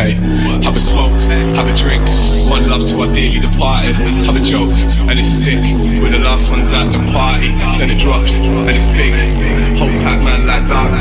Hey, have a smoke, have a drink, one love to our dearly departed. Have a joke, and it's sick. We're the last ones at the party. Then it drops, and it's big. Hold tight, man, like dark